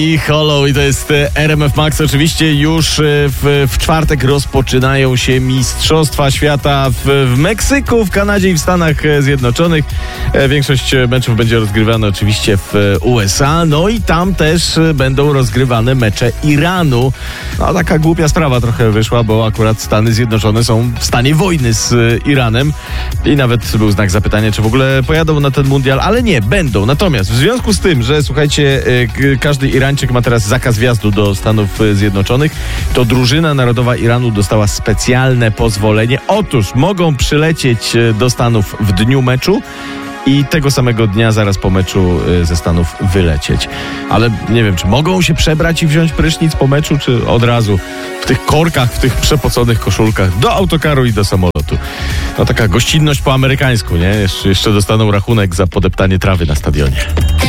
I Hollow, i to jest RMF Max. Oczywiście już w czwartek rozpoczynają się Mistrzostwa Świata w Meksyku, w Kanadzie i w Stanach Zjednoczonych. Większość meczów będzie rozgrywana oczywiście w USA, no i tam też będą rozgrywane mecze Iranu. No taka głupia sprawa trochę wyszła, bo akurat Stany Zjednoczone są w stanie wojny z Iranem i nawet był znak zapytania, czy w ogóle pojadą na ten mundial, ale nie, będą. Natomiast w związku z tym, że słuchajcie, każdy Irańczyk ma teraz zakaz wjazdu do Stanów Zjednoczonych, to drużyna narodowa Iranu dostała specjalne pozwolenie. Otóż mogą przylecieć do Stanów w dniu meczu i tego samego dnia, zaraz po meczu ze Stanów wylecieć. Ale nie wiem, czy mogą się przebrać i wziąć prysznic po meczu, czy od razu w tych korkach, w tych przepoconych koszulkach do autokaru i do samolotu. No taka gościnność po amerykańsku, nie? Jeszcze dostaną rachunek za podeptanie trawy na stadionie.